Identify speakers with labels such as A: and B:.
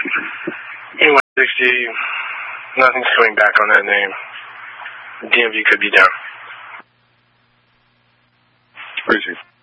A: Anyway, 60, nothing's coming back on that name. DMV could be down.
B: Appreciate it.